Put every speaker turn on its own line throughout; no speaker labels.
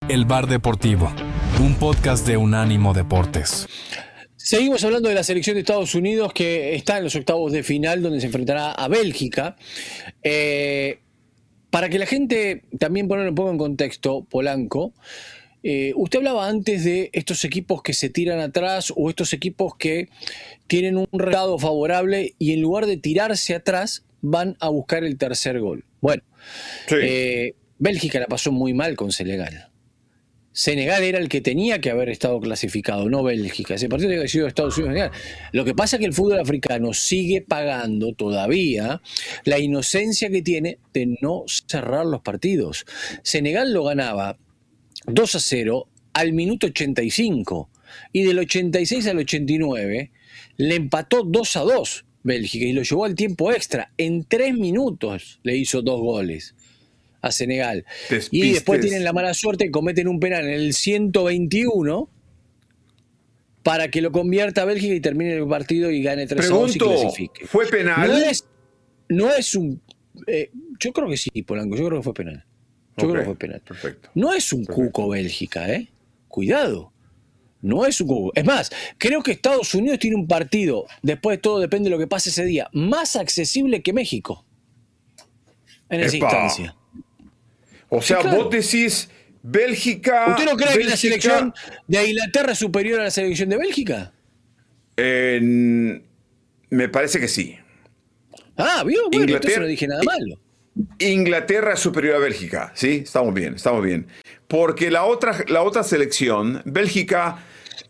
El Bar Deportivo, un podcast de Unánimo Deportes.
Seguimos hablando de la selección de Estados Unidos que está en los octavos de final donde se enfrentará a Bélgica. Para que la gente también ponga un poco en contexto, Polanco, usted hablaba antes de estos equipos que se tiran atrás o estos equipos que tienen un resultado favorable y en lugar de tirarse atrás van a buscar el tercer gol. Bueno, sí. Bélgica la pasó muy mal con Senegal. Senegal era el que tenía que haber estado clasificado, no Bélgica. Ese partido había sido Estados Unidos. Lo que pasa es que el fútbol africano sigue pagando todavía la inocencia que tiene de no cerrar los partidos. Senegal lo ganaba 2-0 al minuto 85 y del 86 al 89 le empató 2-2 Bélgica y lo llevó al tiempo extra. En 3 minutos le hizo 2 goles a Senegal. Despistes. Y después tienen la mala suerte que cometen un penal en el 121 para que lo convierta a Bélgica y termine el partido y gane 3-2 y clasifique.
¿Fue penal?
No es un... yo creo que sí, Polanco, yo creo que fue penal. Yo creo que fue penal.
Perfecto.
No es un cuco Bélgica, Cuidado. No es un cuco. Es más, creo que Estados Unidos tiene un partido, después de todo depende de lo que pase ese día, más accesible que México en esa instancia.
O sea, claro. Vos decís Bélgica...
¿Usted no cree que la selección de Inglaterra es superior a la selección de Bélgica?
Me parece que sí.
Ah, ¿vio? Bueno, entonces no dije nada malo.
Inglaterra es superior a Bélgica, ¿sí? Estamos bien. Porque la otra selección, Bélgica,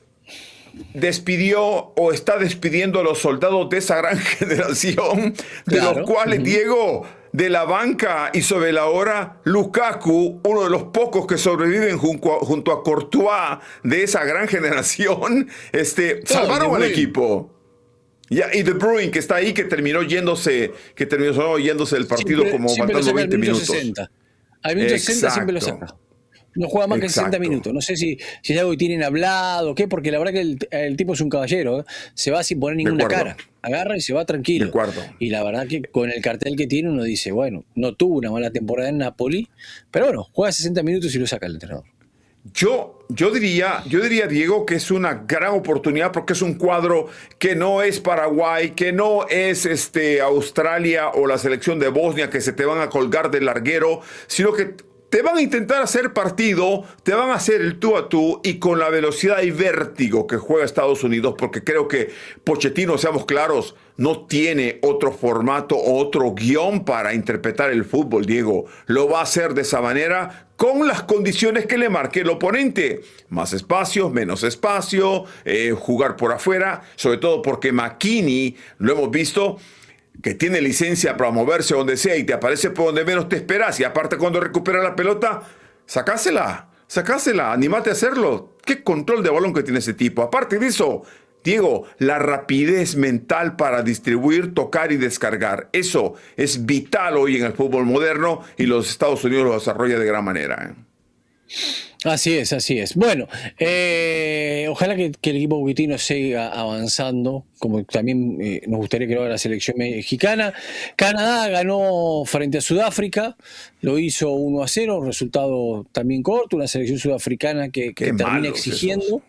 despidió o está despidiendo a los soldados de esa gran generación, de los cuales, Diego... de la banca y sobre la hora, Lukaku, uno de los pocos que sobreviven junto a Courtois de esa gran generación, salvaron al equipo. Y De Bruyne, que está ahí, que terminó yéndose del partido como faltando 20 minutos.
Al minuto 60 siempre lo saca. No juega más que 60 minutos. No sé si es algo que tienen hablado o qué, porque la verdad que el tipo es un caballero. Se va sin poner ninguna cara. Agarra y se va tranquilo. Y la verdad que con el cartel que tiene uno dice, bueno, no tuvo una mala temporada en Napoli, pero bueno, juega 60 minutos y lo saca el entrenador.
Yo diría, Diego, que es una gran oportunidad porque es un cuadro que no es Paraguay, que no es Australia o la selección de Bosnia que se te van a colgar del larguero, sino que te van a intentar hacer partido, te van a hacer el tú a tú y con la velocidad y vértigo que juega Estados Unidos, porque creo que Pochettino, seamos claros, no tiene otro formato o otro guión para interpretar el fútbol, Diego. Lo va a hacer de esa manera con las condiciones que le marque el oponente. Más espacio, menos espacio, jugar por afuera, sobre todo porque McKennie, lo hemos visto, que tiene licencia para moverse donde sea y te aparece por donde menos te esperas y aparte cuando recupera la pelota, sacásela, anímate a hacerlo. Qué control de balón que tiene ese tipo. Aparte de eso, Diego, la rapidez mental para distribuir, tocar y descargar. Eso es vital hoy en el fútbol moderno y los Estados Unidos lo desarrolla de gran manera.
Así es. Bueno, ojalá que el equipo buquetino siga avanzando, como también nos gustaría que lo haga la selección mexicana. Canadá ganó frente a Sudáfrica, lo hizo 1-0, un resultado también corto, una selección sudafricana que termina exigiendo.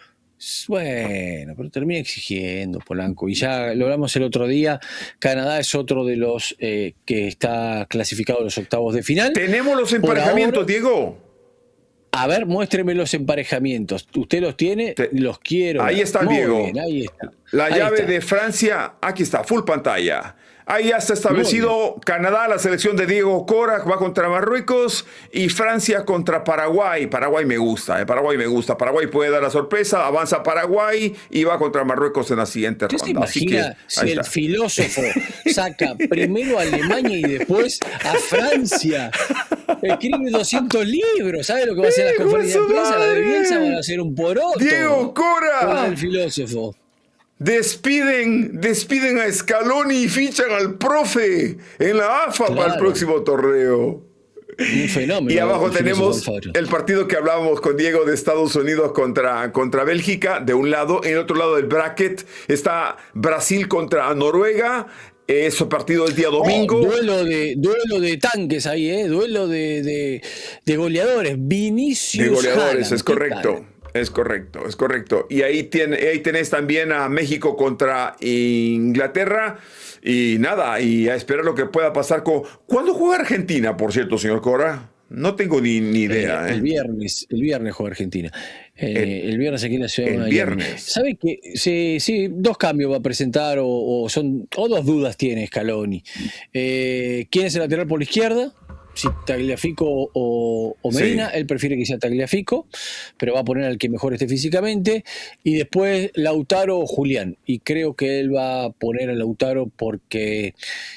Bueno, pero termina exigiendo, Polanco. Y ya lo hablamos el otro día, Canadá es otro de los que está clasificado a los octavos de final.
Tenemos los emparejamientos, Diego.
A ver, muéstreme los emparejamientos. ¿Usted los tiene? Los quiero.
Ahí está, Diego.
Bien, ahí está.
La llave de Francia, aquí está, full pantalla. Ahí ya está establecido Canadá, la selección de Diego Cora va contra Marruecos y Francia contra Paraguay. Paraguay me gusta. Paraguay puede dar la sorpresa, avanza Paraguay y va contra Marruecos en la siguiente ronda.
¿Usted se imagina si el filósofo saca primero a Alemania y después a Francia? Escribe 200 libros. ¿Sabe lo que va a hacer las conferencias de prensa? La de Bielsa van a hacer un poroto.
Diego Cora.
El filósofo.
Despiden a Scaloni y fichan al profe en la AFA para el próximo torneo.
Un fenómeno.
Y abajo tenemos el partido que hablábamos con Diego de Estados Unidos contra Bélgica, de un lado. En el otro lado del bracket está Brasil contra Noruega. Ese partido es día domingo.
Duelo de tanques ahí, duelo de goleadores. Vinicius
De goleadores,
Haaland,
es correcto. Es correcto. Y ahí tenés también a México contra Inglaterra. Y nada, y a esperar lo que pueda pasar con... ¿Cuándo juega Argentina, por cierto, señor Cora? No tengo ni idea.
El viernes juega Argentina. El viernes aquí en la ciudad de
El
Miami.
viernes.
¿Sabe que sí, dos cambios va a presentar o dos dudas tiene Scaloni? ¿Quién es el lateral por la izquierda? Si Tagliafico o Medina,
Sí.
él prefiere que sea Tagliafico, pero va a poner al que mejor esté físicamente. Y después Lautaro o Julián. Y creo que él va a poner a Lautaro porque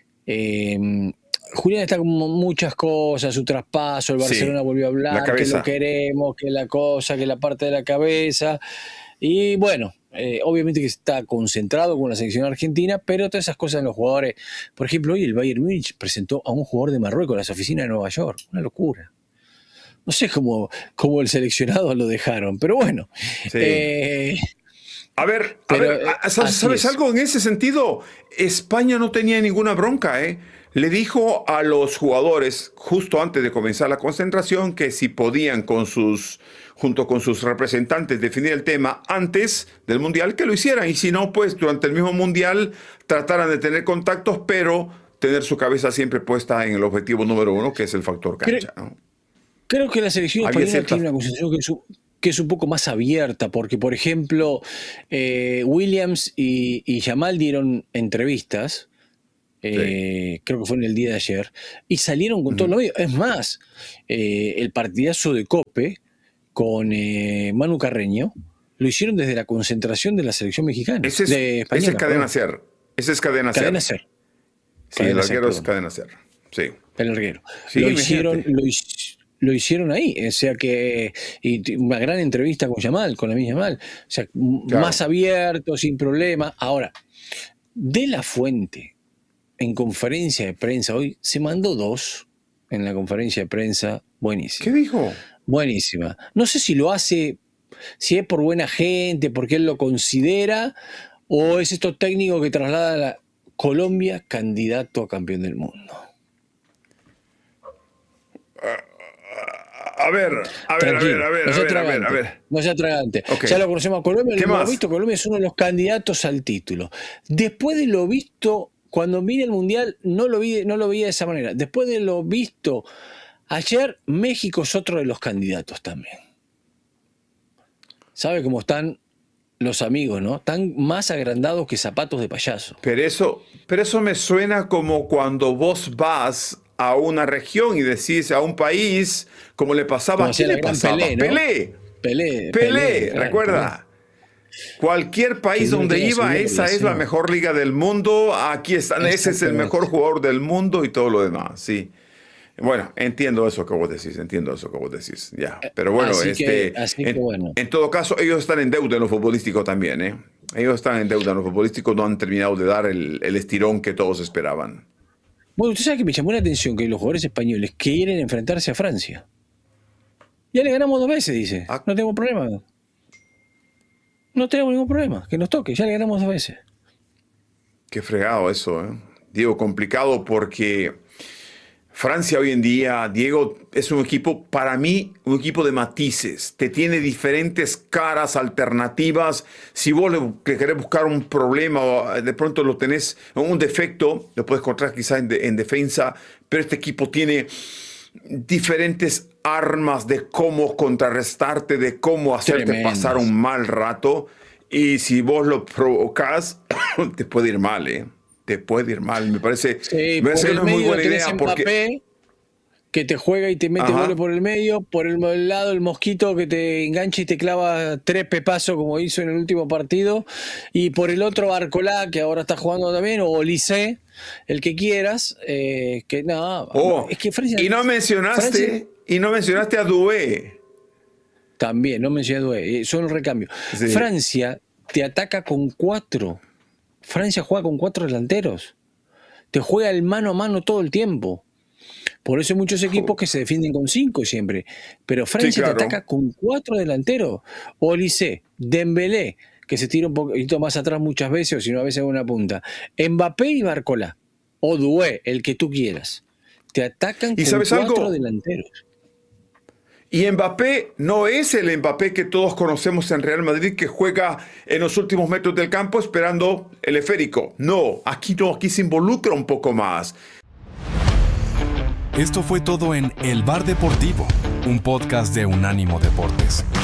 Julián está con muchas cosas, su traspaso, el Barcelona volvió a
La
hablar, que
cabeza.
lo queremos, que la cosa, que la parte de la cabeza. Y bueno, obviamente que está concentrado con la selección argentina, pero todas esas cosas en los jugadores. Por ejemplo, hoy el Bayern Múnich presentó a un jugador de Marruecos en las oficinas de Nueva York. Una locura. No sé cómo el seleccionado lo dejaron, pero bueno.
Sí. A ver,
así
¿sabes
es.
algo en ese sentido? España no tenía ninguna bronca, ¿eh? Le dijo a los jugadores justo antes de comenzar la concentración que si podían junto con sus representantes definir el tema antes del Mundial, que lo hicieran. Y si no, pues durante el mismo Mundial trataran de tener contactos, pero tener su cabeza siempre puesta en el objetivo número uno, que es el factor cancha, ¿no?
Creo que la selección
Había
española
cierta-
tiene una concepción que es un poco más abierta, porque, por ejemplo, Williams y Yamal dieron entrevistas, creo que fue en el día de ayer, y salieron con todo lo medio. Es más, el partidazo de Cope con Manu Carreño lo hicieron desde la concentración de la selección mexicana.
Ese
de
es
española,
Cadena
perdón.
Ser. Ese es Cadena Ser.
Cadena Ser.
Sí, el
Cadena Ser,
larguero es
perdón.
Cadena Ser. Sí.
El larguero.
Sí,
Lo hicieron ahí, o sea que y una gran entrevista con Yamal, con la misma Yamal, o sea,
Claro.
más abierto, sin problema. Ahora, De La Fuente, en conferencia de prensa hoy, se mandó dos en la conferencia de prensa,
¿Qué
buenísima,
dijo?
buenísima. No sé si lo hace, si es por buena gente, porque él lo considera, o es esto técnico que traslada a la Colombia candidato a campeón del mundo.
A ver.
No sea tragante.
Ok.
Ya lo conocemos a Colombia, lo
¿Qué
hemos
más?
visto. Colombia es uno de los candidatos al título. Después de lo visto, cuando vine al Mundial, no lo veía de esa manera. Después de lo visto ayer, México es otro de los candidatos también. ¿Sabe cómo están los amigos, no? Están más agrandados que zapatos de payaso.
Pero eso me suena como cuando vos vas a una región y decís a un país, como le pasaba,
Como
¿a quién
hacía
le
la gran
pasaba?
Pelé, ¿no?
Pelé,
claro,
recuerda. Cualquier país
Que
donde
tiene su
iba,
gloria,
esa es la
sí. mejor
mejor liga del mundo. Aquí están, ese es el
Exactamente.
mejor jugador del mundo y todo lo demás, sí. Bueno, entiendo eso que vos decís, ya. Pero bueno,
Así que bueno.
en todo caso, ellos están en deuda en lo futbolístico también, ¿eh? Ellos están en deuda en lo futbolístico, no han terminado de dar el estirón que todos esperaban.
Bueno, usted sabe que me llamó la atención que los jugadores españoles quieren enfrentarse a Francia. Ya le ganamos 2 veces, dice.
Ah.
No tengo problema. No tenemos ningún problema. Que nos toque. Ya le ganamos 2 veces.
Qué fregado eso, ¿eh? Digo, complicado porque Francia hoy en día, Diego, es un equipo, para mí, un equipo de matices. Te tiene diferentes caras alternativas. Si vos querés buscar un problema o de pronto lo tenés, un defecto, lo puedes encontrar quizás en defensa, pero este equipo tiene diferentes armas de cómo contrarrestarte, de cómo hacerte
Tremendas.
pasar un mal rato. Y si vos lo provocas, te puede ir mal, ¿eh? Te puede ir mal. Me parece,
Sí,
me parece
por
que
el
no es muy
medio
buena
tenés
idea porque...
Mbappé, que te juega y te mete
Ajá.
goles por el medio. Por el lado, el Mosquito, que te engancha y te clava 3 pepazos, como hizo en el último partido. Y por el otro, Barcolá, que ahora está jugando también, o Olise, el que quieras. Que no,
Oh,
es que Francia...
y no mencionaste a Doué.
También, no mencioné Doué, son el recambio.
Sí.
Francia te ataca con 4. Francia juega con 4 delanteros. Te juega el mano a mano todo el tiempo. Por eso hay muchos equipos que se defienden con 5 siempre. Pero Francia
Sí, claro.
te ataca con 4 delanteros. Olise, Dembélé, que se tira un poquito más atrás muchas veces, o si no a veces en una punta. Mbappé y Barcola, o Doué, el que tú quieras. Te atacan
¿Y
con
sabes
4
algo?
delanteros.
Y Mbappé no es el Mbappé que todos conocemos en Real Madrid, que juega en los últimos metros del campo esperando el esférico. No, aquí se involucra un poco más.
Esto fue todo en El Bar Deportivo, un podcast de Unánimo Deportes.